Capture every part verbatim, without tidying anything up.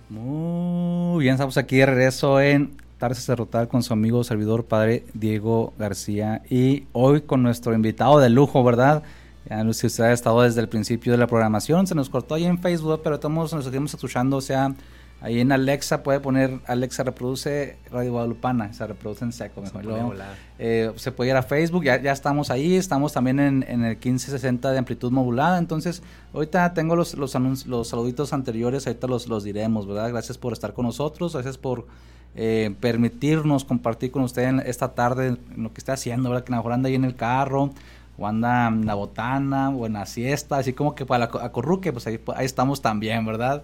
Muy bien, estamos aquí de regreso en Tarde Sacerdotal con su amigo servidor Padre Diego García y hoy con nuestro invitado de lujo, ¿verdad? Ya no sé si usted ha estado desde el principio de la programación, se nos cortó ahí en Facebook, pero todos nos seguimos escuchando, o sea, ahí en Alexa puede poner, Alexa reproduce Radio Guadalupana, se reproduce en seco, mejor. Se, luego, eh, se puede ir a Facebook, ya, ya estamos ahí, estamos también en, en el quince sesenta de amplitud modulada, entonces ahorita tengo los, los, anunci- los saluditos anteriores, ahorita los, los diremos, ¿verdad? Gracias por estar con nosotros, gracias por eh, permitirnos compartir con usted en esta tarde en lo que esté haciendo, ¿verdad? Que a lo mejor anda ahí en el carro, o anda en la botana, o en la siesta, así como que para la acurruque, pues ahí, ahí estamos también, ¿verdad?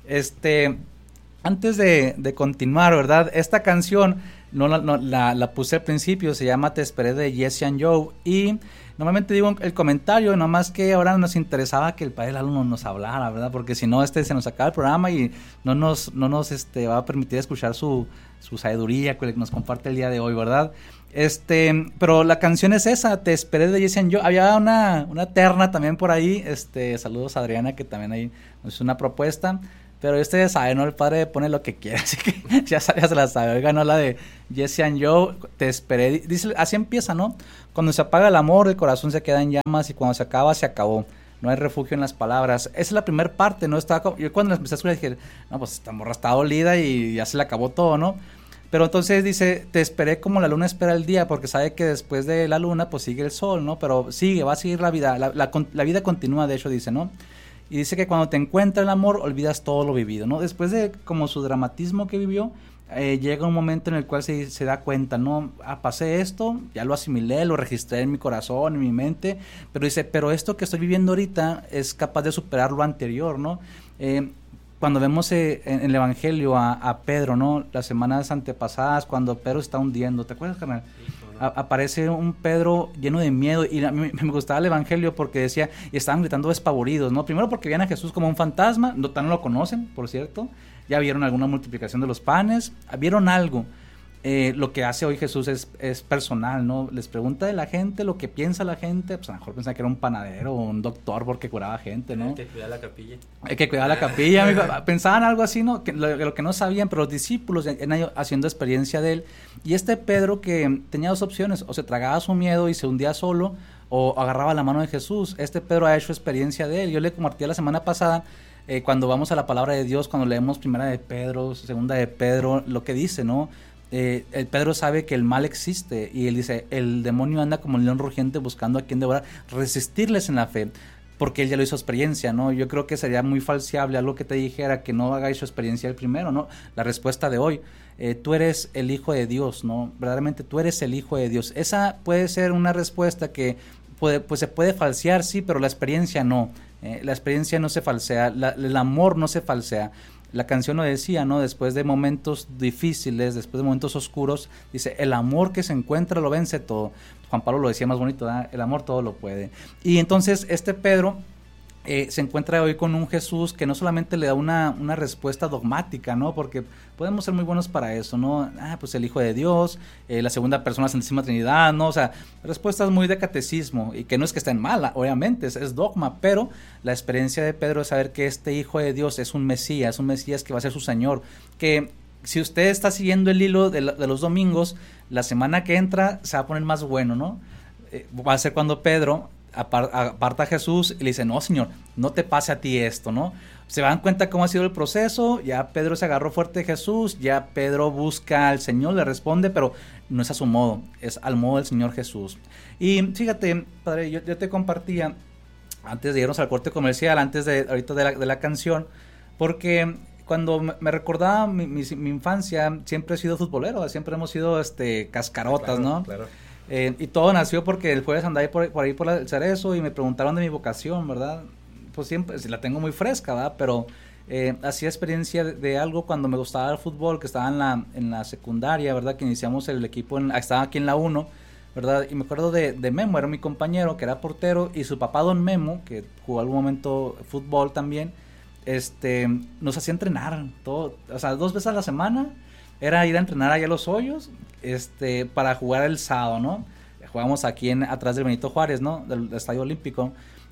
Este, antes de, de continuar, ¿verdad? Esta canción no, la, no la, la puse al principio, se llama Te Esperé de Jesse and Joe, y normalmente digo el comentario, nomás que ahora nos interesaba que el padre Lalo nos, nos hablara, ¿verdad? Porque si no, este se nos acaba el programa y no nos, no nos este, va a permitir escuchar su, su sabiduría que nos comparte el día de hoy, ¿verdad? Este, pero la canción es esa, Te Esperé de Jesse and Joe. Había una, una terna también por ahí, este, saludos a Adriana que también ahí nos hizo una propuesta, pero este ya sabe, ¿no? El padre pone lo que quiere, así que ya, ya se la sabe. Él ganó la de Jesse and Joe, Te Esperé, dice, así empieza, ¿no? Cuando se apaga el amor, el corazón se queda en llamas y cuando se acaba, se acabó. No hay refugio en las palabras. Esa es la primera parte, ¿no? Estaba, yo cuando la empecé a escuchar dije, no, pues esta morra está dolida y ya se le acabó todo, ¿no? Pero entonces dice, te esperé como la luna espera el día, porque sabe que después de la luna, pues sigue el sol, ¿no? Pero sigue, va a seguir la vida, la, la, la vida continúa, de hecho, dice, ¿no? Y dice que cuando te encuentra el amor, olvidas todo lo vivido, ¿no? Después de como su dramatismo que vivió, eh, llega un momento en el cual se, se da cuenta, ¿no? Ah, pasé esto, ya lo asimilé, lo registré en mi corazón, en mi mente, pero dice, pero esto que estoy viviendo ahorita es capaz de superar lo anterior, ¿no? Eh, Cuando vemos eh, en, en el Evangelio a, a Pedro, ¿no? Las semanas antepasadas, cuando Pedro está hundiendo, ¿te acuerdas, carnal? Sí, no. a, aparece un Pedro lleno de miedo, y a mí me gustaba el Evangelio porque decía, y estaban gritando despavoridos, ¿no? Primero porque veían a Jesús como un fantasma, no, no lo conocen, por cierto, ya vieron alguna multiplicación de los panes, vieron algo. Eh, lo que hace hoy Jesús es, es personal, ¿no? Les pregunta de la gente lo que piensa la gente, pues a lo mejor pensaba que era un panadero o un doctor porque curaba gente, ¿no? Hay que cuidar la capilla. Hay que cuidar la capilla, amigo. Pensaban algo así, ¿no? Que lo, lo que no sabían, pero los discípulos en, en, haciendo experiencia de él. Y este Pedro que tenía dos opciones, o se tragaba su miedo y se hundía solo, o agarraba la mano de Jesús. Este Pedro ha hecho experiencia de él. Yo le compartí la semana pasada, eh, cuando vamos a la palabra de Dios, cuando leemos primera de Pedro, segunda de Pedro, lo que dice, ¿no? Eh, el Pedro sabe que el mal existe y él dice, el demonio anda como un león rugiente buscando a quien devorar, resistirles en la fe, porque él ya lo hizo experiencia, ¿no? Yo creo que sería muy falseable algo que te dijera que no haga hecho experiencia el primero, ¿no? La respuesta de hoy, eh, tú eres el hijo de Dios, ¿no? Verdaderamente tú eres el hijo de Dios. Esa puede ser una respuesta que puede, pues se puede falsear, sí, pero la experiencia no. Eh, la experiencia no se falsea, la, el amor no se falsea. La canción lo decía, ¿no? Después de momentos difíciles, después de momentos oscuros, dice, el amor que se encuentra lo vence todo. Juan Pablo lo decía más bonito, ¿verdad? El amor todo lo puede. Y entonces este Pedro eh, se encuentra hoy con un Jesús que no solamente le da una, una respuesta dogmática, ¿no? Porque podemos ser muy buenos para eso, ¿no? Ah, pues el Hijo de Dios, eh, la segunda persona, Santísima Trinidad, ¿no? O sea, respuestas muy de catecismo, y que no es que estén malas, obviamente, es, es dogma, pero la experiencia de Pedro es saber que este Hijo de Dios es un Mesías, un Mesías que va a ser su Señor, que si usted está siguiendo el hilo de, la, de los domingos, la semana que entra se va a poner más bueno, ¿no? Eh, va a ser cuando Pedro aparta a Jesús y le dice, no, Señor, no te pase a ti esto, ¿no? Se dan cuenta cómo ha sido el proceso, ya Pedro se agarró fuerte de Jesús, ya Pedro busca al Señor, le responde, pero no es a su modo, es al modo del Señor Jesús. Y fíjate, padre, yo, yo te compartía, antes de irnos al corte comercial, antes de ahorita de la, de la canción, porque cuando me recordaba mi, mi, mi infancia, siempre he sido futbolero, siempre hemos sido este cascarotas, claro, ¿no? Claro. Eh, y todo nació porque el jueves andaba por, por ahí por el Cerezo y me preguntaron de mi vocación, ¿verdad? Pues siempre, la tengo muy fresca, ¿verdad? Pero eh, hacía experiencia de, de algo cuando me gustaba el fútbol, que estaba en la, en la secundaria, ¿verdad? Que iniciamos el equipo, en, estaba aquí en la uno, ¿verdad? Y me acuerdo de, de Memo, era mi compañero, que era portero, y su papá, don Memo, que jugó algún momento fútbol también, este, nos hacía entrenar, todo, o sea, dos veces a la semana, era ir a entrenar allá a Los Hoyos, este, para jugar el sábado, ¿no? Jugamos aquí en, atrás del Benito Juárez, ¿no? Del, del Estadio Olímpico.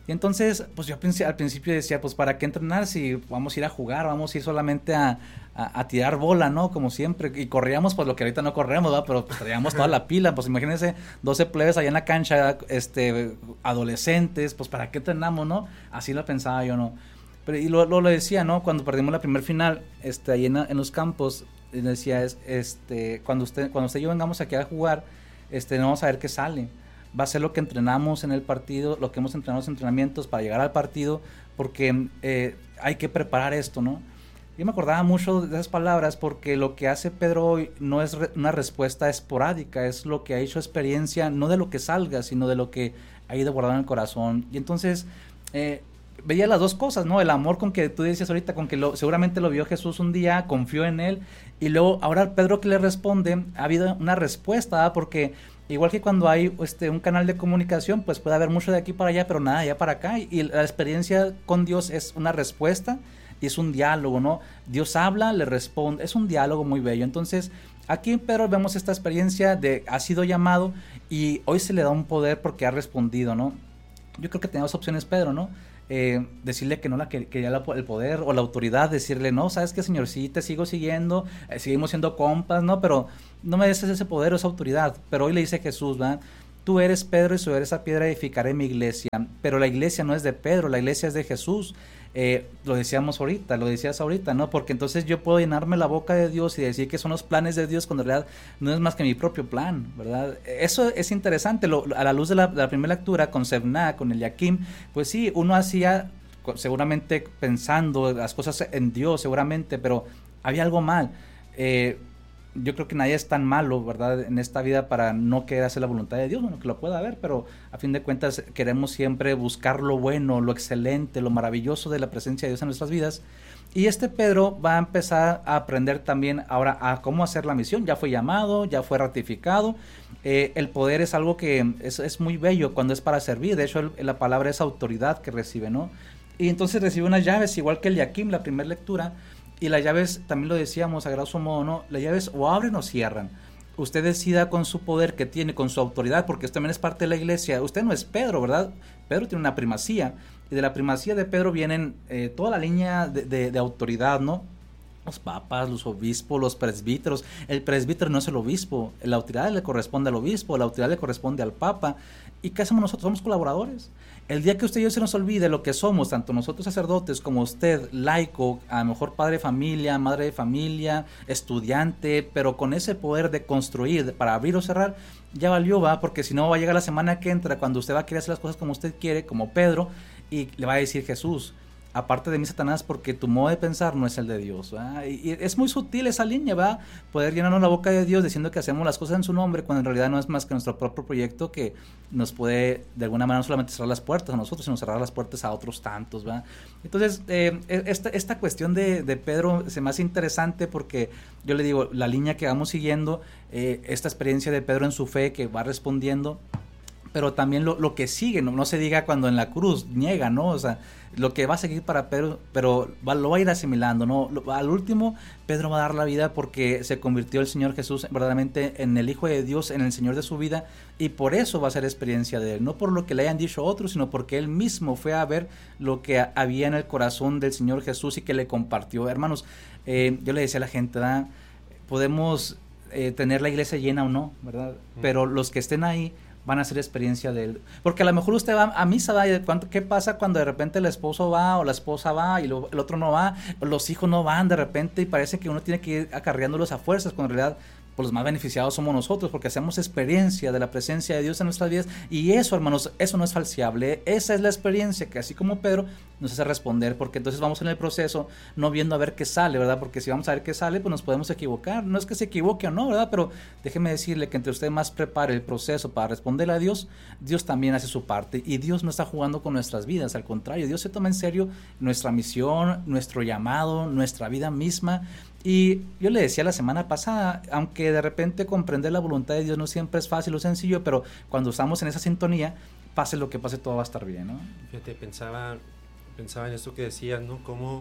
Y entonces, pues yo al principio decía, pues ¿para qué entrenar si vamos a ir a jugar, vamos a ir solamente a, a, a tirar bola, ¿no? Como siempre, y corríamos pues lo que ahorita no corremos, ¿verdad? Pero pues traíamos toda la pila, pues imagínense doce plebes allá en la cancha, este, adolescentes, pues ¿para qué entrenamos, no? Así lo pensaba yo, ¿no? Pero y lo, lo, lo decía, ¿no? Cuando perdimos la primer final, este, ahí en, en los campos, decía, es, este, cuando usted, cuando usted y yo vengamos aquí a jugar, este, no vamos a ver qué sale. Va a ser lo que entrenamos en el partido, lo que hemos entrenado en los entrenamientos para llegar al partido, porque eh, hay que preparar esto, ¿no? Yo me acordaba mucho de esas palabras porque lo que hace Pedro hoy no es re- una respuesta esporádica, es lo que ha hecho experiencia, no de lo que salga, sino de lo que ha ido guardado en el corazón. Y entonces eh, veía las dos cosas, ¿no? El amor con que tú decías ahorita, con que lo, seguramente lo vio Jesús un día, confió en él, y luego ahora Pedro que le responde, ha habido una respuesta, ¿verdad? Porque igual que cuando hay este, un canal de comunicación, pues puede haber mucho de aquí para allá, pero nada de allá para acá. Y, y la experiencia con Dios es una respuesta y es un diálogo, ¿no? Dios habla, le responde, es un diálogo muy bello. Entonces, aquí en Pedro vemos esta experiencia de ha sido llamado y hoy se le da un poder porque ha respondido, ¿no? Yo creo que tenemos opciones, Pedro, ¿no? Eh, decirle que no la que quería el poder o la autoridad, decirle, no, sabes qué, señor, sí te sigo siguiendo, eh, seguimos siendo compas, ¿no? Pero no me des ese poder o esa autoridad. Pero hoy le dice Jesús, ¿verdad? Tú eres Pedro y sobre esa piedra edificaré mi iglesia. Pero la iglesia no es de Pedro, la iglesia es de Jesús. Eh, lo decíamos ahorita, lo decías ahorita, ¿no? Porque entonces yo puedo llenarme la boca de Dios y decir que son los planes de Dios cuando en realidad no es más que mi propio plan, ¿verdad? Eso es interesante, lo, a la luz de la, de la primera lectura con Sebna, con Eliakim, pues sí, uno hacía seguramente pensando las cosas en Dios, seguramente, pero había algo mal. Eh, yo creo que nadie es tan malo, ¿verdad? En esta vida para no querer hacer la voluntad de Dios, bueno, que lo pueda haber, pero a fin de cuentas queremos siempre buscar lo bueno, lo excelente, lo maravilloso de la presencia de Dios en nuestras vidas. Y este Pedro va a empezar a aprender también ahora a cómo hacer la misión. Ya fue llamado, ya fue ratificado. Eh, el poder es algo que es, es muy bello cuando es para servir. De hecho, el, la palabra es autoridad que recibe, ¿no? Y entonces recibe unas llaves, igual que el Eliakim, la primera lectura. Y las llaves, también lo decíamos a grosso modo, ¿no? Las llaves o abren o cierran. Usted decida con su poder que tiene, con su autoridad, porque usted también es parte de la iglesia. Usted no es Pedro, ¿verdad? Pedro tiene una primacía. Y de la primacía de Pedro vienen eh, toda la línea de, de, de autoridad, ¿no? Los papas, los obispos, los presbíteros. El presbítero no es el obispo. La autoridad le corresponde al obispo, la autoridad le corresponde al papa. ¿Y qué hacemos nosotros? Somos colaboradores. El día que usted y yo se nos olvide lo que somos, tanto nosotros sacerdotes como usted, laico, a lo mejor padre de familia, madre de familia, estudiante, pero con ese poder de construir para abrir o cerrar, ya valió, va, porque si no va a llegar la semana que entra cuando usted va a querer hacer las cosas como usted quiere, como Pedro, y le va a decir Jesús, aparte de mí, Satanás, porque tu modo de pensar no es el de Dios, ¿verdad? Y, y es muy sutil esa línea, ¿verdad? Poder llenarnos la boca de Dios diciendo que hacemos las cosas en su nombre, cuando en realidad no es más que nuestro propio proyecto que nos puede, de alguna manera, no solamente cerrar las puertas a nosotros, sino cerrar las puertas a otros tantos, ¿verdad? Entonces, eh, esta, esta cuestión de, de Pedro se me hace interesante porque yo le digo, la línea que vamos siguiendo, eh, esta experiencia de Pedro en su fe que va respondiendo, pero también lo, lo que sigue, ¿no? No se diga cuando en la cruz niega, ¿no? O sea, lo que va a seguir para Pedro, pero va, lo va a ir asimilando, ¿no? Lo, al último, Pedro va a dar la vida porque se convirtió el Señor Jesús verdaderamente en el Hijo de Dios, en el Señor de su vida, y por eso va a ser experiencia de él, no por lo que le hayan dicho otros, sino porque él mismo fue a ver lo que había en el corazón del Señor Jesús y que le compartió. Hermanos, eh, yo le decía a la gente, ¿verdad? Podemos eh, tener la iglesia llena o no, ¿verdad? Mm. Pero los que estén ahí van a hacer experiencia de él. Porque a lo mejor usted va a misa, va, y ¿qué pasa cuando de repente el esposo va o la esposa va y lo, el otro no va? Los hijos no van de repente y parece que uno tiene que ir acarreándolos a fuerzas, cuando en realidad pues los más beneficiados somos nosotros, porque hacemos experiencia de la presencia de Dios en nuestras vidas, y eso, hermanos, eso no es falseable. Esa es la experiencia que, así como Pedro, nos hace responder, porque entonces vamos en el proceso no viendo a ver qué sale, ¿verdad? Porque si vamos a ver qué sale, pues nos podemos equivocar. No es que se equivoque o no, ¿verdad? Pero déjeme decirle que entre usted más prepare el proceso para responderle a Dios, Dios también hace su parte, y Dios no está jugando con nuestras vidas, al contrario, Dios se toma en serio nuestra misión, nuestro llamado, nuestra vida misma. Y yo le decía la semana pasada, aunque de repente comprender la voluntad de Dios no siempre es fácil o sencillo, pero cuando estamos en esa sintonía, pase lo que pase, todo va a estar bien, ¿no? Fíjate, pensaba, pensaba en esto que decías, ¿no? Cómo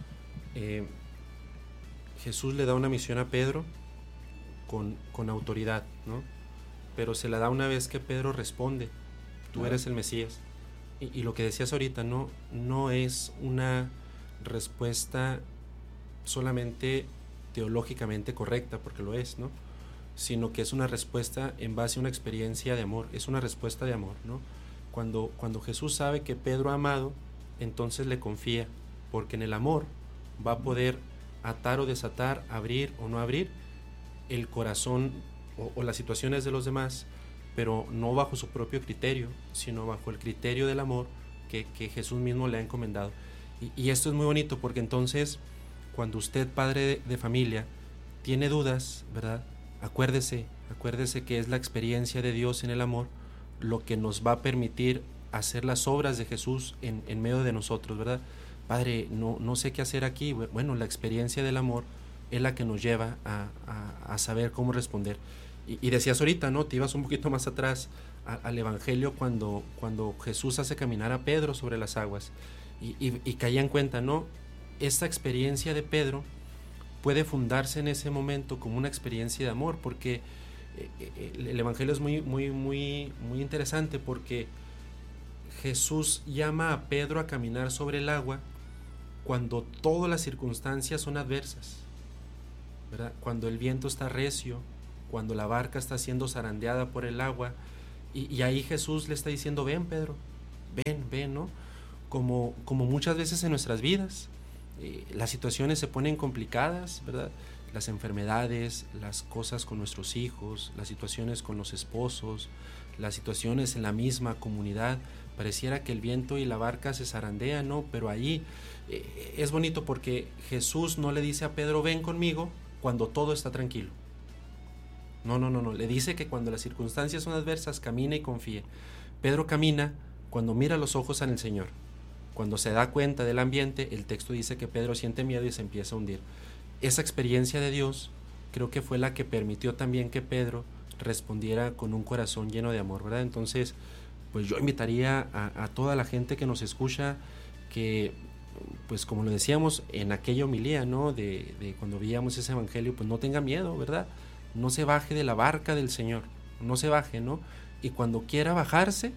eh, Jesús le da una misión a Pedro con, con autoridad, ¿no? Pero se la da una vez que Pedro responde, tú eres el Mesías. y, y lo que decías ahorita, no, no es una respuesta solamente teológicamente correcta, porque lo es, ¿no? Sino que es una respuesta en base a una experiencia de amor, es una respuesta de amor, ¿no? Cuando, cuando Jesús sabe que Pedro ha amado, entonces le confía, porque en el amor va a poder atar o desatar, abrir o no abrir el corazón o, o las situaciones de los demás, pero no bajo su propio criterio, sino bajo el criterio del amor que, que Jesús mismo le ha encomendado. Y, y esto es muy bonito, porque entonces, cuando usted, padre de, de familia, tiene dudas, ¿verdad? Acuérdese, acuérdese que es la experiencia de Dios en el amor lo que nos va a permitir hacer las obras de Jesús en, en medio de nosotros, ¿verdad? Padre, no, no sé qué hacer aquí. Bueno, la experiencia del amor es la que nos lleva a, a, a saber cómo responder. Y, y decías ahorita, ¿no? Te ibas un poquito más atrás a, al Evangelio cuando, cuando Jesús hace caminar a Pedro sobre las aguas y, y, y caía en cuenta, ¿no? Esta experiencia de Pedro puede fundarse en ese momento como una experiencia de amor, porque el Evangelio es muy, muy, muy, muy interesante, porque Jesús llama a Pedro a caminar sobre el agua cuando todas las circunstancias son adversas, ¿verdad? Cuando el viento está recio, cuando la barca está siendo zarandeada por el agua, y, y ahí Jesús le está diciendo, ven Pedro, ven, ven, ¿no? Como, como muchas veces en nuestras vidas, eh, las situaciones se ponen complicadas, ¿verdad? Las enfermedades, las cosas con nuestros hijos, las situaciones con los esposos, las situaciones en la misma comunidad, pareciera que el viento y la barca se zarandean, ¿no? Pero ahí eh, es bonito, porque Jesús no le dice a Pedro, ven conmigo, cuando todo está tranquilo. No, no, no, no, le dice que cuando las circunstancias son adversas, camina y confíe. Pedro camina cuando mira los ojos en el Señor. Cuando se da cuenta del ambiente, el texto dice que Pedro siente miedo y se empieza a hundir. Esa experiencia de Dios creo que fue la que permitió también que Pedro respondiera con un corazón lleno de amor, ¿verdad? Entonces, pues yo invitaría a, a toda la gente que nos escucha que, pues como lo decíamos en aquella homilía, ¿no? De, de cuando veíamos ese evangelio, pues no tenga miedo, ¿verdad? No se baje de la barca del Señor, no se baje, ¿no? Y cuando quiera bajarse,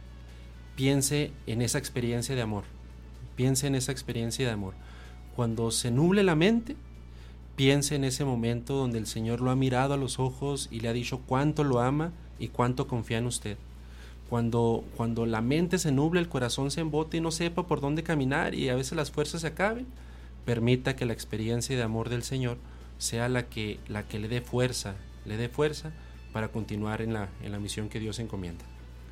piense en esa experiencia de amor, piense en esa experiencia de amor. Cuando se nuble la mente, piense en ese momento donde el Señor lo ha mirado a los ojos y le ha dicho cuánto lo ama y cuánto confía en usted. Cuando, cuando la mente se nuble, el corazón se embote y no sepa por dónde caminar y a veces las fuerzas se acaben, permita que la experiencia de amor del Señor sea la que, la que le dé fuerza, le dé fuerza para continuar en la, en la misión que Dios encomienda.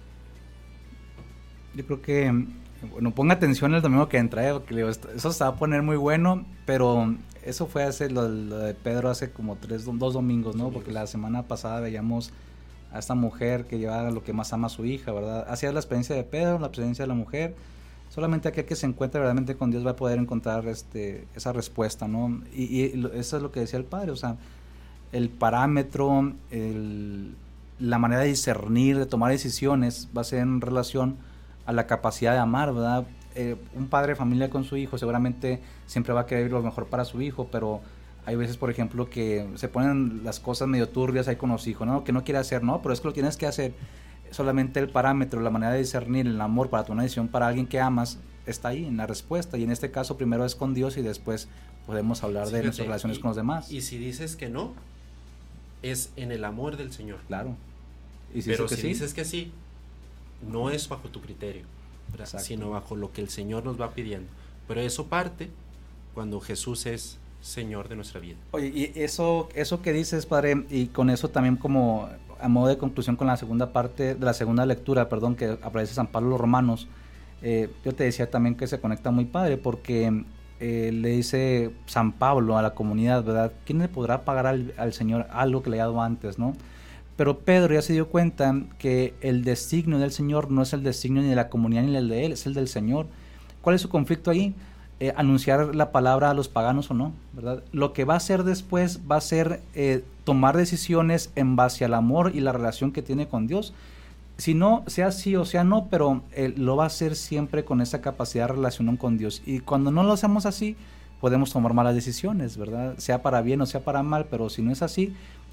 Yo creo que, bueno, ponga atención al domingo que entra, porque eso se va a poner muy bueno, pero eso fue hace, lo, lo de Pedro hace como tres, dos domingos, ¿no? Porque la semana pasada veíamos a esta mujer que llevaba lo que más ama a su hija, ¿verdad? Así es la experiencia de Pedro, la experiencia de la mujer. Solamente aquel que se encuentra verdaderamente con Dios va a poder encontrar este, esa respuesta, ¿no? Y, y eso es lo que decía el padre, o sea, el parámetro, el, la manera de discernir, de tomar decisiones, va a ser en relación a la capacidad de amar, ¿verdad? Eh, un padre de familia con su hijo seguramente siempre va a querer lo mejor para su hijo, pero hay veces, por ejemplo, que se ponen las cosas medio turbias ahí con los hijos, ¿no? Que no quiere hacer, ¿no? Pero es que lo tienes que hacer. Solamente el parámetro, la manera de discernir el amor para tomar una decisión para alguien que amas está ahí en la respuesta, y en este caso primero es con Dios y después podemos hablar sí, de nuestras relaciones y, con los demás. Y si dices que no, es en el amor del Señor. Claro. Y si Pero dices que si sí, dices que sí, no es bajo tu criterio, sino bajo lo que el Señor nos va pidiendo. Pero eso parte cuando Jesús es Señor de nuestra vida. Oye, y eso, eso que dices, padre, y con eso también como a modo de conclusión con la segunda parte de la segunda lectura, perdón, que aparece San Pablo a los Romanos, eh, yo te decía también que se conecta muy padre, porque eh, le dice San Pablo a la comunidad, ¿verdad? ¿Quién le podrá pagar al, al Señor algo que le ha dado antes, no? Pero Pedro ya se dio cuenta que el designio del Señor no es el designio ni de la comunidad ni el de él, es el del Señor. ¿Cuál es su conflicto ahí? Eh, anunciar la palabra a los paganos o no, ¿verdad? Lo que va a hacer después va a ser eh, tomar decisiones en base al amor y la relación que tiene con Dios. Si no, sea sí o sea no, pero eh, lo va a hacer siempre con esa capacidad de relación con Dios. Y cuando no lo hacemos así, podemos tomar malas decisiones, ¿verdad? Sea para bien o sea para mal, pero si no es así,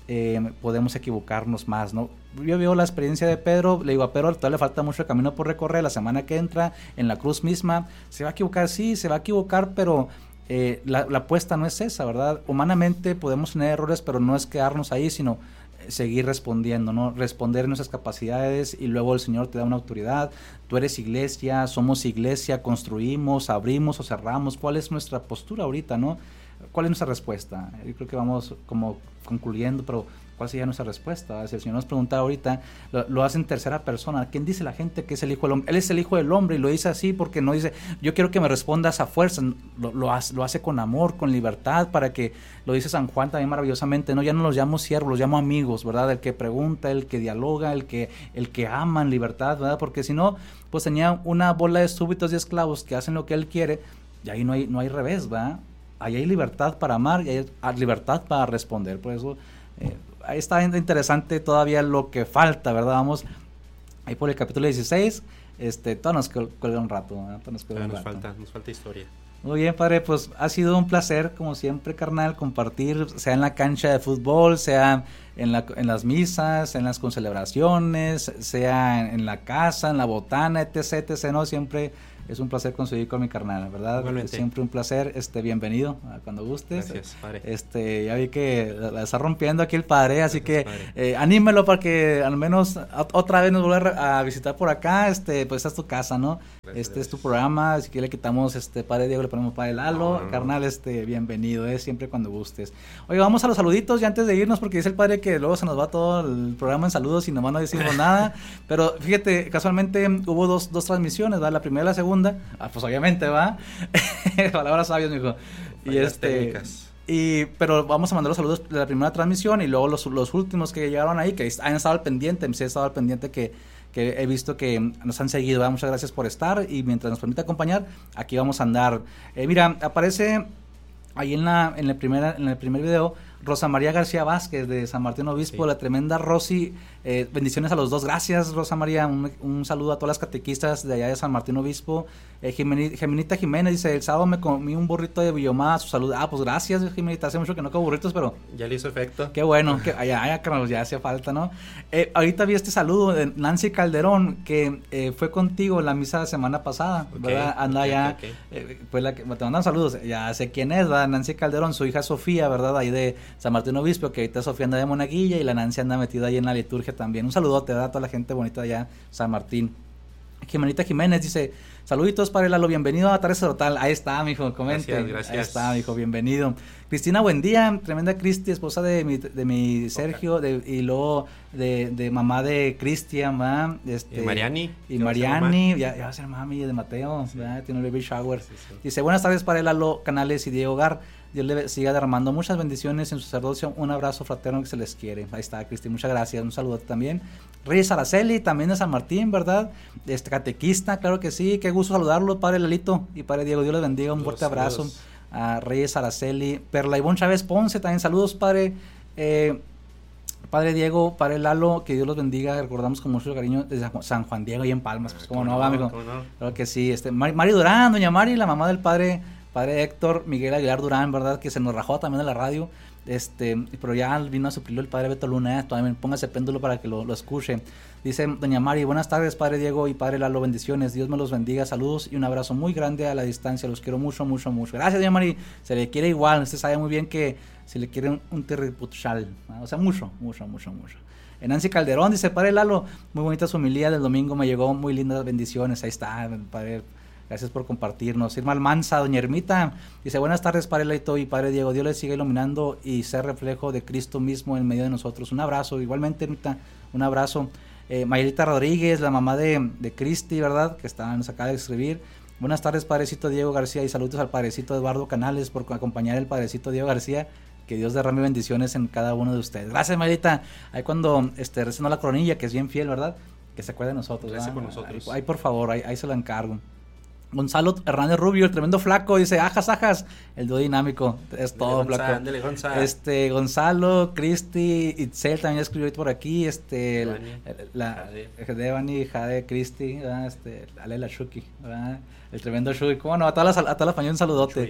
eh, podemos equivocarnos más, ¿no? Yo veo la experiencia de Pedro, le digo a Pedro, todavía le falta mucho camino por recorrer, la semana que entra, en la cruz misma, se va a equivocar, sí, se va a equivocar, pero eh, la, la apuesta no es esa, ¿verdad? Humanamente podemos tener errores, pero no es quedarnos ahí, sino seguir respondiendo, ¿no? Responder nuestras capacidades y luego el Señor te da una autoridad. Tú eres iglesia, somos iglesia, construimos, abrimos o cerramos. ¿Cuál es nuestra postura ahorita, no? ¿Cuál es nuestra respuesta? Yo creo que vamos como concluyendo, pero ¿cuál sería nuestra respuesta? Si el Señor nos pregunta ahorita, lo, lo hace en tercera persona. ¿Quién dice la gente que es el Hijo del Hombre? Él es el Hijo del Hombre y lo dice así porque no dice, yo quiero que me respondas a fuerza. Lo, lo, hace, lo hace con amor, con libertad, para que, lo dice San Juan también maravillosamente, no, ya no los llamo siervos, los llamo amigos, ¿verdad? El que pregunta, el que dialoga, el que, el que ama en libertad, ¿verdad? Porque si no, pues tenía una bola de súbditos y esclavos que hacen lo que él quiere y ahí no hay, no hay revés, ¿verdad? Ahí hay libertad para amar y hay libertad para responder. Por eso eh, ahí está interesante todavía lo que falta, ¿verdad? Vamos ahí por el capítulo dieciséis. Este, todo nos cuelga un rato, ¿verdad? Todo nos, cuelga ah, un nos rato. falta, nos falta historia. Muy bien, padre, pues ha sido un placer, como siempre, carnal, compartir, sea en la cancha de fútbol, sea en, la, en las misas, en las concelebraciones, sea en, en la casa, en la botana, etc, etc, ¿no? Siempre es un placer conseguir con mi carnal, ¿verdad? Igualmente. Siempre un placer, este, bienvenido cuando gustes. Gracias, padre. Este, ya vi que la, la está rompiendo aquí el padre, así Gracias, que padre. eh, anímelo para que al menos a, otra vez nos vuelva a visitar por acá, este, pues esta es tu casa, ¿no? Gracias, este es tu gracias. programa, así que le quitamos este padre Diego, le ponemos padre Lalo, No, no, no. carnal, este, bienvenido, eh, siempre cuando gustes. Oye, vamos a los saluditos y antes de irnos, porque dice el padre que luego se nos va todo el programa en saludos y nomás no decimos nada, pero fíjate, casualmente hubo dos, dos transmisiones, ¿va? La primera y la segunda, ah, pues obviamente, ¿va? Palabras sabias, mijo. Y Fallas este... técnicas. Y, pero vamos a mandar los saludos de la primera transmisión y luego los, los últimos que llegaron ahí, que han estado al pendiente, sí he estado al pendiente que, que he visto que nos han seguido, ¿verdad? Muchas gracias por estar y mientras nos permite acompañar, aquí vamos a andar. Eh, mira, aparece ahí en, la, en, el primer, en el primer video Rosa María García Vázquez de San Martín Obispo, sí. La tremenda Rosy, eh, bendiciones a los dos, gracias Rosa María, un, un saludo a todas las catequistas de allá de San Martín Obispo. eh, Jimenita, Jimenita Jiménez dice, el sábado me comí un burrito de Villomá, su salud. Ah, pues gracias Jimenita, hace mucho que no como burritos, pero ya le hizo efecto. Qué bueno, que allá, allá Carlos, ya hacía falta, ¿no? Eh, ahorita vi este saludo de Nancy Calderón, que eh, fue contigo en la misa de semana pasada, okay, ¿verdad? Anda okay, ya, okay. Eh, pues la que, te mandan saludos, ya sé quién es, ¿verdad? Nancy Calderón, su hija Sofía, ¿verdad? Ahí de San Martín Obispo, que ahorita Sofía anda de monaguilla y la Nancy anda metida ahí en la liturgia también. Un saludote, ¿verdad? A toda la gente bonita de allá, San Martín. Jimenita Jiménez dice, saluditos para Lalo, bienvenido a Tarde Total. Ahí está, mijo, comente. Gracias, gracias. Ahí está, mijo, bienvenido. Cristina Buendía, tremenda Cristi, esposa de mi, de mi Sergio, de, y luego de, de mamá de Cristian, ¿va? Este, y Mariani. Y Mariani, ya, ya va a ser mami de Mateo, sí. ¿verdad? Tiene un baby shower. Sí, sí. Dice, buenas tardes para Lalo Canales y Diego Gar. Dios le siga derramando muchas bendiciones en su sacerdocio. Un abrazo fraterno que se les quiere. Ahí está, Cristi, muchas gracias. Un saludo también. Reyes Araceli, también de San Martín, ¿verdad? Este catequista, claro que sí. Qué gusto saludarlo, padre Lalito y padre Diego. Dios les bendiga. Un fuerte abrazo. Saludos. A Reyes Araceli. Perla Ivonne Chávez Ponce, también saludos, padre. Eh, Padre Diego, Padre Lalo, que Dios los bendiga. Recordamos con mucho cariño desde San Juan Diego y en Palmas. Pues cómo no, va, amigo. No? Claro que sí. Este, Mari, Mari Durán, doña Mari, la mamá del padre, padre Héctor Miguel Aguilar Durán, ¿verdad? Que se nos rajó también en la radio. Este, pero ya vino a suplirlo el padre Beto Luna, ¿eh? También póngase péndulo para que lo, lo escuche. Dice doña Mari, buenas tardes, padre Diego y padre Lalo, bendiciones, Dios me los bendiga, saludos y un abrazo muy grande a la distancia, los quiero mucho, mucho, mucho. Gracias, doña Mari, se le quiere igual, usted sabe muy bien que se le quiere un, un terripuchal, ¿no? O sea, mucho, mucho, mucho, mucho. Nancy Calderón dice, padre Lalo, muy bonita su homilía del domingo, me llegó muy lindas bendiciones, ahí está, padre. Gracias por compartirnos. Irma Almanza, doña Ermita, dice, buenas tardes, padre Leito y padre Diego. Dios les siga iluminando y ser reflejo de Cristo mismo en medio de nosotros. Un abrazo, igualmente, Ermita, un abrazo. Eh, Mayelita Rodríguez, la mamá de, de Cristi, ¿verdad? Que está, nos acaba de escribir. Buenas tardes, padrecito Diego García, y saludos al padrecito Eduardo Canales por acompañar al padrecito Diego García. Que Dios derrame bendiciones en cada uno de ustedes. Gracias, Mayelita. Ahí cuando este, recen la coronilla, que es bien fiel, ¿verdad? Que se acuerde de nosotros. Gracias con nosotros. Ahí, ahí, por favor, ahí, ahí se lo encargo. Gonzalo Hernández Rubio, el tremendo flaco, dice, ajas, ajas, el dúo dinámico, es todo, Gonzalo, flaco. Ándale, Gonzalo. Este, Gonzalo, Cristi, Itzel también escribió por aquí, este, Devani, la, Devani, Jade, Cristi, este, Ale la Shuki, ¿verdad? El tremendo Shuki, cómo no, a todas las, a todas las familias un saludote. Shui.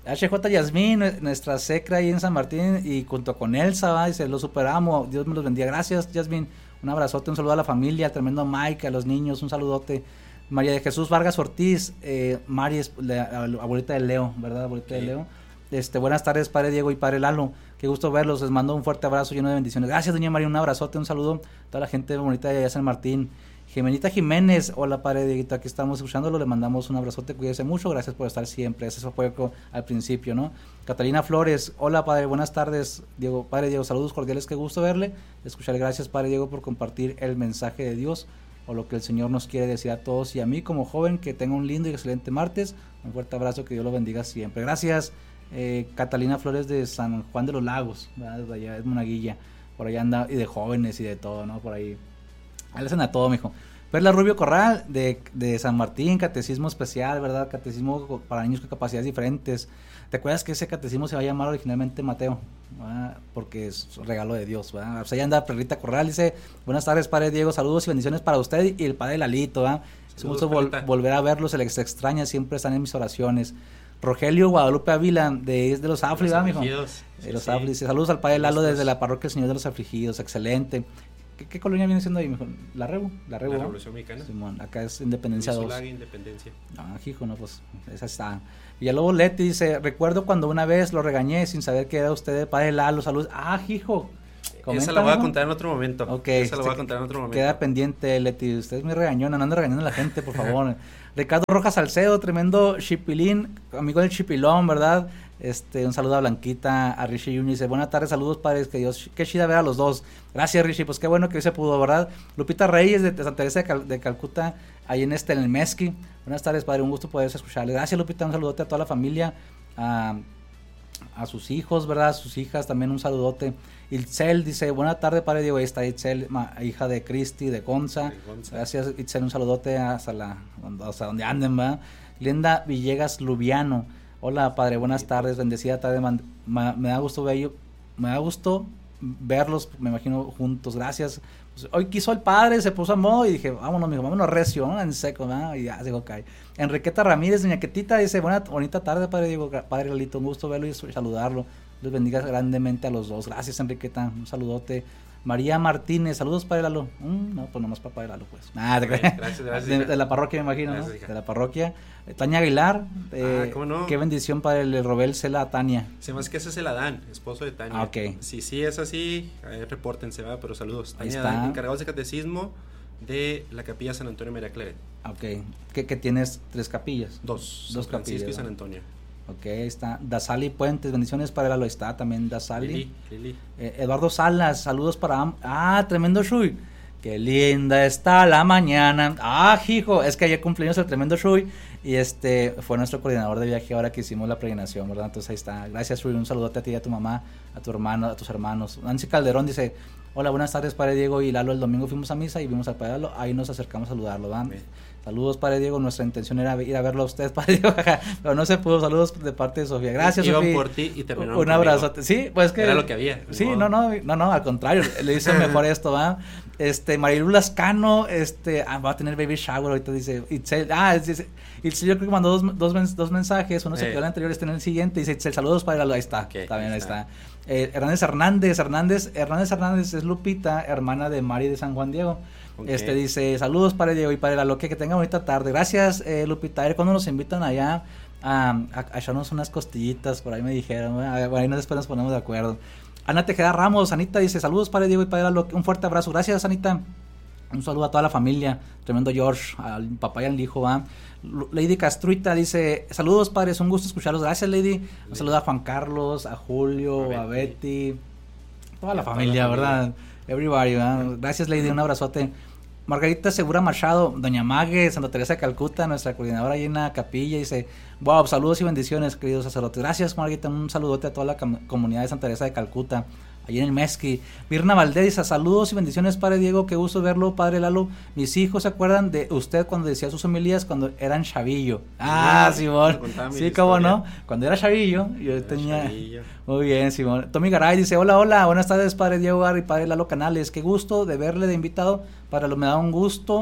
H J Yasmín, nuestra secra ahí en San Martín, y junto con Elsa, ¿va? Dice, lo superamos, Dios me los bendiga. Gracias, Yasmín, un abrazote, un saludo a la familia, al tremendo Mike, a los niños, un saludote. María de Jesús Vargas Ortiz, eh, Mari, es la, la abuelita de Leo, ¿verdad? Abuelita sí. de Leo. Este, buenas tardes, padre Diego y padre Lalo, qué gusto verlos, les mando un fuerte abrazo lleno de bendiciones. Gracias, doña María, un abrazote, un saludo a toda la gente bonita de allá San Martín. Jimenita Jiménez, hola padre Dieguito, aquí estamos escuchándolo, le mandamos un abrazote, cuídese mucho, gracias por estar siempre, ese es su apoyo al principio, ¿no? Catalina Flores, hola padre, buenas tardes, Diego, padre Diego, saludos cordiales, qué gusto verle, escuchar, gracias padre Diego por compartir el mensaje de Dios, o lo que el Señor nos quiere decir a todos y a mí como joven, que tenga un lindo y excelente martes, un fuerte abrazo, que Dios lo bendiga siempre, gracias. Eh, Catalina Flores de San Juan de los Lagos, ¿verdad? Desde allá es Monaguilla, por allá anda, y de jóvenes y de todo, ¿no? Por ahí, ahí le hacen a todo, mijo. Perla Rubio Corral de, de San Martín, catecismo especial, ¿verdad? Catecismo para niños con capacidades diferentes. ¿Te acuerdas que ese catecismo se va a llamar originalmente Mateo? ¿Verdad? Porque es un regalo de Dios, ¿verdad? O sea, ahí anda Perlita Corral, dice, buenas tardes, padre Diego, saludos y bendiciones para usted y el padre Lalito, ¿verdad? Es un gusto vol- volver a verlos, se les extraña, siempre están en mis oraciones. Rogelio Guadalupe Ávila, de, de los Afli, ¿verdad, mijo? De sí, los sí. Afli. Saludos al padre Lalo desde la parroquia El Señor de los Afligidos, excelente. ¿Qué, qué colonia viene siendo ahí, mijo? La Rebu, la Rebu. La Revolución Mexicana. Simón, acá es Independencia dos. Independencia. Ah, hijo, no, pues, esa está. Villalobos Leti dice, recuerdo cuando una vez lo regañé sin saber que era usted el padre Lalo, saludos. Ah, hijo. Comenta, esa la voy a contar en otro momento. Ok. Esa la voy a contar en otro momento. Queda pendiente, Leti. Usted es muy regañona, no anda regañando a la gente, por favor. Ricardo Rojas Salcedo, tremendo chipilín, amigo del chipilón, ¿verdad? Este, un saludo a Blanquita, a Richie Junior Dice, buenas tardes, saludos padres, que Dios, qué chida ver a los dos. Gracias, Richie, pues qué bueno que hoy se pudo, ¿verdad? Lupita Reyes de, de Santa Teresa de, Cal, de Calcuta, ahí en este, en el Mezqui. Buenas tardes, padre, un gusto poder escucharle. Gracias, Lupita, un saludote a toda la familia, a, a sus hijos, ¿verdad? A sus hijas, también un saludote. Itzel dice, buena tarde, padre Diego, ahí está Itzel, ma, hija de Cristi, de Gonza. Gonza. Gracias, Itzel, un saludote hasta, la, hasta donde anden, ¿verdad? Linda Villegas Lubiano, hola, padre, buenas tardes, bendecida tarde, man, ma, me da gusto ver, me da gusto verlos, me imagino, juntos, gracias. Pues, hoy quiso el padre, se puso a modo y dije, vámonos, mijo, vámonos recio, ¿no? En seco, ¿no? Y ya se dijo, cae. Enriqueta Ramírez, doña Quetita, dice, buena, bonita tarde, padre Diego, padre Lalito, un gusto verlo y saludarlo. Dios bendiga grandemente a los dos. Gracias, Enriqueta. Un saludote. María Martínez. Saludos, padre Lalo. Mm, no, pues nomás para padre Lalo, pues. Ah, okay, gracias, gracias. De, de la parroquia, me imagino, gracias, ¿no? De la parroquia. Eh, Tania Aguilar. Eh, ah, ¿cómo no? Qué bendición para el Robel Cela a Tania. Se más que ese se la dan, esposo de Tania. Ah, ok. Si sí es así, eh, repórtense, va, pero saludos. Tania Dan, encargados de catecismo de la capilla San Antonio María Claret. Ok. ¿Qué, qué tienes? ¿Tres capillas? Dos. Dos San Francisco capillas. y San Antonio. Ok, ahí está Dasali Puentes, bendiciones para él, está también Dasali. Lili, Lili. Eh, Eduardo Salas, saludos para... Ah, tremendo Shui. Qué linda está la mañana. Ah, hijo, es que ayer cumpleaños el tremendo Shui y este fue nuestro coordinador de viaje ahora que hicimos la peregrinación, ¿verdad? Entonces ahí está. Gracias, Shui, un saludote a ti y a tu mamá, a tu hermano, a tus hermanos. Nancy Calderón dice, hola, buenas tardes, padre Diego y Lalo. El domingo fuimos a misa y vimos al padre Lalo, ahí nos acercamos a saludarlo, ¿verdad? Sí. Saludos, padre Diego, nuestra intención era ir a verlo a usted, padre Diego, pero no se pudo. Saludos de parte de Sofía. Gracias, Iban Sofía. por ti y terminaron Un abrazo. Sí, pues que... Era lo que había. Sí, no, no, no, no, al contrario, le hizo mejor esto, ¿va? Este, Marilu Lascano, este, ah, va a tener baby shower, ahorita dice, Itzel, ah, Itzel, Itzel, yo creo que mandó dos, dos, dos mensajes, uno se quedó en el anterior, este en el siguiente, dice, Itzel, saludos para ahí está, okay, también ahí está. está. Eh, Hernández Hernández, Hernández, Hernández Hernández es Lupita, hermana de Mari de San Juan Diego. Okay. Este dice, saludos padre Diego y padre Lalo, que tengan bonita tarde. Gracias, eh, Lupita. A ver cuando nos invitan allá a, a, a echarnos unas costillitas, por ahí me dijeron, a ver, ahí después nos ponemos de acuerdo. Ana Tejeda Ramos, Anita dice, saludos padre Diego y padre Lalo, un fuerte abrazo. Gracias, Anita. Un saludo a toda la familia, tremendo George, al papá y al hijo, ¿va? Lady Castruita dice, saludos padres, un gusto escucharlos. Gracias, Lady. Un saludo a Juan Carlos, a Julio, a Betty, toda la familia, toda la ¿verdad? Familia. Everybody, ¿verdad? Gracias, Lady, un abrazote. Margarita Segura Machado, Doña Mague, Santa Teresa de Calcuta, nuestra coordinadora ahí en la capilla, dice, wow, saludos y bendiciones, queridos sacerdotes. Gracias, Margarita, un saludote a toda la com- comunidad de Santa Teresa de Calcuta, allí en el Mezqui. Mirna Valdés dice, saludos y bendiciones, padre Diego, qué gusto verlo, padre Lalo. Mis hijos se acuerdan de usted cuando decía sus homilías cuando eran chavillo. Ah, Simón. Sí, cómo no. Cuando era chavillo, yo era tenía... Chavillo. Muy bien, Simón. Tommy Garay dice, hola, hola, buenas tardes, padre Diego y padre Lalo Canales. Qué gusto de verle de invitado. Para lo me da un gusto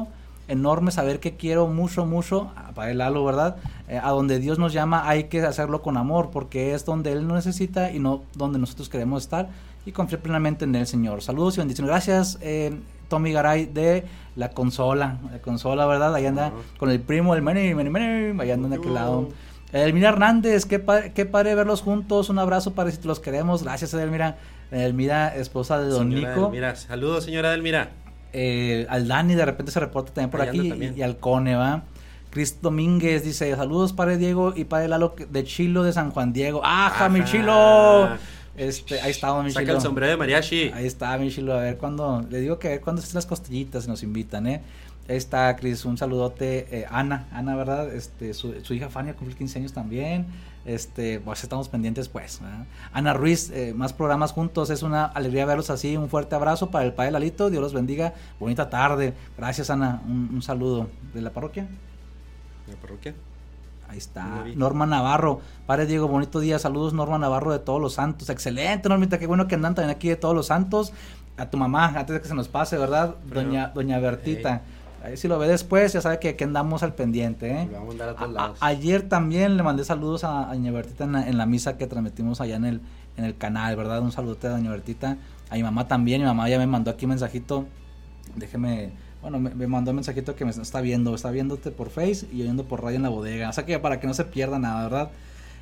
enorme saber que quiero mucho, mucho, para el Lalo, ¿verdad? Eh, a donde Dios nos llama hay que hacerlo con amor, porque es donde Él nos necesita y no donde nosotros queremos estar, y confiar plenamente en el Señor. Saludos y bendiciones. Gracias, eh, Tommy Garay de la consola, la consola, ¿verdad? Ahí anda uh-huh. con el primo, el Meni, Meni, Meni, ahí anda de aquel lado. Elmira Hernández, qué, pa- qué padre verlos juntos, un abrazo para si los queremos. Gracias, Elmira. Elmira, esposa de Don señora Nico. Elmira. Saludos, señora Elmira. Eh, al Dani de repente se reporta también por Ahí aquí también. Y, y al Cone, ¿va? Cris Domínguez dice, saludos padre Diego y padre Lalo de Chilo de San Juan Diego. ¡Ajá, mi Chilo! Este, ahí está mi Saca Chilo. el sombrero de mariachi. Ahí está mi Chilo, a ver cuándo, le digo que a ver cuándo estén las costillitas y nos invitan, ¿eh? Ahí está Cris, un saludote, eh, Ana, Ana, ¿verdad? Este, su, su hija Fania cumple quince años también. Este, pues estamos pendientes, pues, ¿verdad? Ana Ruiz, eh, más programas juntos, es una alegría verlos así. Un fuerte abrazo para el padre Lalito, Dios los bendiga. Bonita tarde. Gracias, Ana. Un, un saludo. ¿De la parroquia? ¿De la parroquia? Ahí está. Norma Navarro. Padre Diego, bonito día. Saludos, Norma Navarro de Todos los Santos. Excelente, Normita. Qué bueno que andan también aquí de Todos los Santos. A tu mamá, antes de que se nos pase, ¿verdad? Pero, doña doña Bertita. Hey. Ahí si lo ve después, ya sabe que, que andamos al pendiente, ¿eh? Lo vamos a mandar a todos lados. A, a, ayer también le mandé saludos a, a doña Bertita en la, en la misa que transmitimos allá en el, en el canal, ¿verdad? Un saludote a doña Bertita. A mi mamá también. Mi mamá ya me mandó aquí un mensajito. Déjeme... Bueno, me, me mandó un mensajito que me está viendo. Está viéndote por Face y oyendo por radio en la bodega. O sea que para que no se pierda nada, ¿verdad?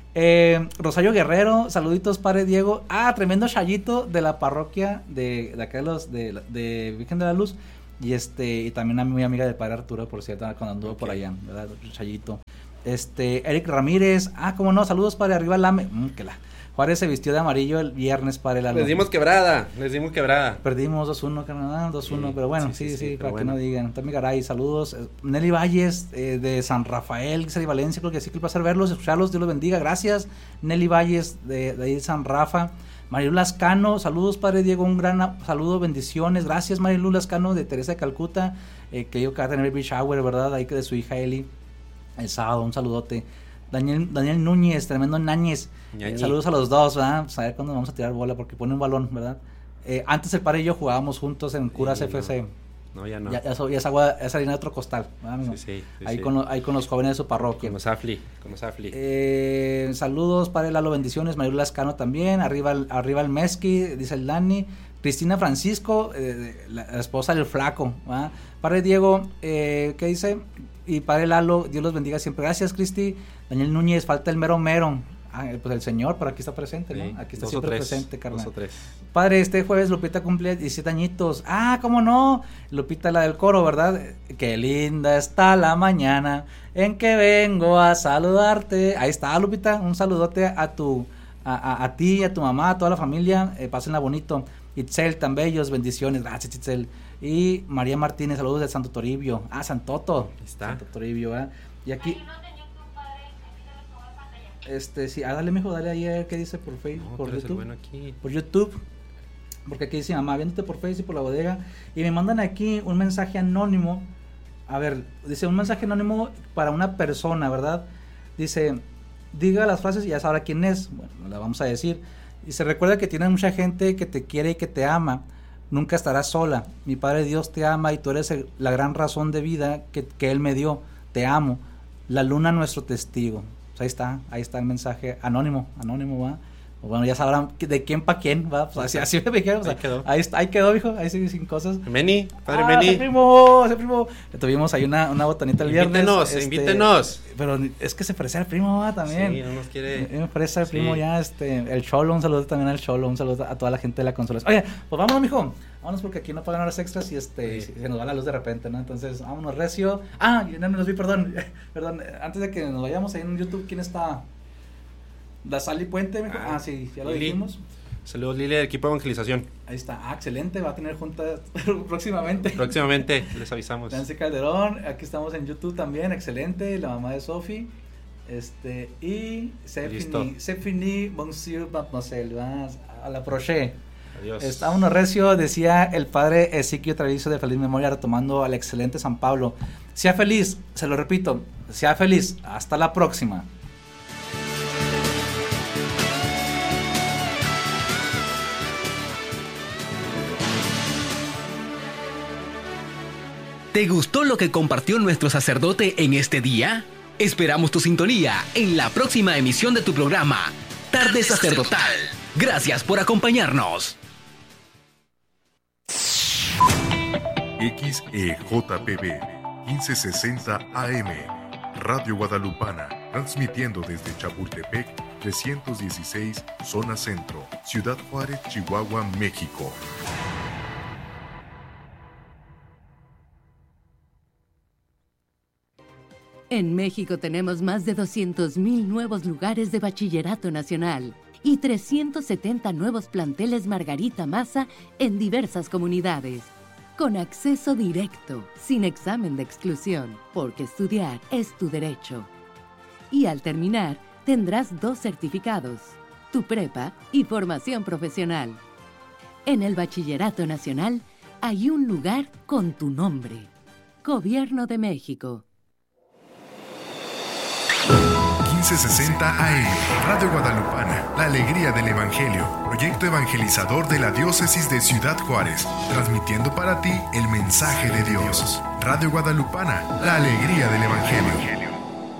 Eh, Rosario Guerrero, saluditos, padre Diego. Ah, tremendo chayito de la parroquia de, de acá de, los, de, de Virgen de la Luz. Y este y también a mi amiga del padre Arturo, por cierto, cuando anduvo okay. por allá, ¿verdad? Chayito. Este, Eric Ramírez. Ah, cómo no, saludos, padre, arriba Lame. Mm, que la... Juárez se vistió de amarillo el viernes para el algo. Les dimos quebrada, les dimos quebrada. Perdimos dos uno, carnal, dos uno, sí, pero bueno, sí, sí, sí, sí para bueno. que no digan. También Garay, saludos. Nelly Valles, eh, de San Rafael, Gisela Valencia, creo que sí, que el placer verlos, escucharlos, Dios los bendiga, gracias. Nelly Valles, de, de ahí de San Rafa. Marilu Lascano, saludos, padre Diego, un gran saludo, bendiciones, gracias Marilu Lascano, de Teresa de Calcuta, eh, que yo que va a tener el baby shower, ¿verdad? Ahí que de su hija Eli, el sábado, un saludote. Daniel, Daniel Núñez, tremendo Náñez. Eh, saludos a los dos, ¿verdad? Pues a ver cuándo vamos a tirar bola, porque pone un balón, ¿verdad? Eh, antes el padre y yo jugábamos juntos en Curas sí, F C. No, ya no. Ya, ya, ya es agua, es harina de otro costal, ¿verdad? Sí, sí, sí, ahí, sí. Con lo, ahí con los jóvenes de su parroquia. Con los Afli, con los Afli. Eh, saludos, padre Lalo, bendiciones. María Lascano también. Arriba, arriba el Mezqui, dice el Dani. Cristina Francisco, eh, la, la esposa del flaco, ¿verdad? Padre Diego, eh, ¿qué dice? Y padre Lalo, Dios los bendiga siempre. Gracias, Cristi. Daniel Núñez, falta el mero mero. Ah, pues el señor, pero aquí está presente, ¿no? Sí, aquí está siempre tres, presente, carnal. Dos o tres. Padre, este jueves Lupita cumple diecisiete añitos. Ah, ¿cómo no? Lupita, la del coro, ¿verdad? Qué linda está la mañana en que vengo a saludarte. Ahí está, Lupita. Un saludote a tu, a, a, a ti, a tu mamá, a toda la familia. Eh, pásenla bonito. Itzel, tan bellos, bendiciones. Gracias, Itzel. Y María Martínez, saludos de Santo Toribio. Ah, Santoto. Ahí está. Santo Toribio, ¿eh? Y aquí... Este, sí, ah, dale, mijo, dale ahí a ver qué dice por Facebook, no, por YouTube. Bueno aquí. Por YouTube. Porque aquí dice mamá, viéndote por Facebook y por la bodega. Y me mandan aquí un mensaje anónimo. A ver, dice un mensaje anónimo para una persona, ¿verdad? Dice, diga las frases y ya sabrá quién es. Bueno, la vamos a decir. Y se recuerda que tienes mucha gente que te quiere y que te ama. Nunca estarás sola. Mi Padre Dios te ama y tú eres el, la gran razón de vida que, que Él me dio. Te amo. La luna, nuestro testigo. Ahí está, ahí está el mensaje anónimo, anónimo, va. Bueno, ya sabrán de quién pa' quién, va. Pues así, así me dijeron, o sea, ahí quedó. Ahí, ahí quedó, hijo, ahí sigue sin cosas. Meni, padre ah, Meni. ese primo, ese primo. Tuvimos ahí una, una botanita el viernes. Invítenos, este, invítenos. Pero es que se parece al primo, va, también. Sí, no nos quiere. Me parece al sí. primo ya, este, el Cholo, un saludo también al Cholo, un saludo a toda la gente de la consola. Oye, pues vámonos, mijo. Vámonos porque aquí no pagan horas extras y este sí. se nos va la luz de repente, ¿no? Entonces, vámonos recio. Ah, no me los vi, perdón. Perdón, antes de que nos vayamos ahí en YouTube, ¿quién está? La Sally Puente, mejor. Ah, ah, sí, ya lo Lili. dijimos. Saludos, Lili, del equipo de evangelización. Ahí está, ah, excelente, va a tener juntas próximamente. Próximamente, les avisamos. Nancy Calderón, aquí estamos en YouTube también, excelente, la mamá de Sofi. Este, y Stephanie Monsieur Mademoiselle, a la proche. Adiós. Está uno recio, decía el padre Ezequiel Traviso de feliz memoria, retomando al excelente San Pablo. Sea feliz, se lo repito, sea feliz, hasta la próxima. ¿Te gustó lo que compartió nuestro sacerdote en este día? Esperamos tu sintonía en la próxima emisión de tu programa, Tarde Sacerdotal. Gracias por acompañarnos. X E J P B quince sesenta A M, Radio Guadalupana, transmitiendo desde Chapultepec trescientos dieciséis, Zona Centro, Ciudad Juárez, Chihuahua, México. En México tenemos más de doscientos mil nuevos lugares de bachillerato nacional y trescientos setenta nuevos planteles Margarita Maza en diversas comunidades, con acceso directo, sin examen de exclusión, porque estudiar es tu derecho. Y al terminar, tendrás dos certificados, tu prepa y formación profesional. En el Bachillerato Nacional hay un lugar con tu nombre. Gobierno de México. quince sesenta A M, Radio Guadalupana, la alegría del Evangelio, proyecto evangelizador de la Diócesis de Ciudad Juárez, transmitiendo para ti el mensaje de Dios. Radio Guadalupana, la alegría del Evangelio.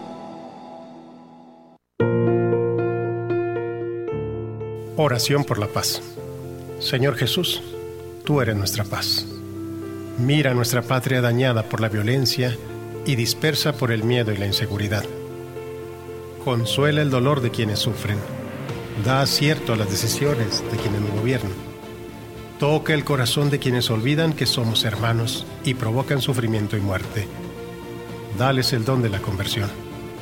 Oración por la paz. Señor Jesús, tú eres nuestra paz. Mira nuestra patria dañada por la violencia y dispersa por el miedo y la inseguridad. Consuela el dolor de quienes sufren. Da acierto a las decisiones de quienes nos gobiernan. Toca el corazón de quienes olvidan que somos hermanos y provocan sufrimiento y muerte. Dales el don de la conversión.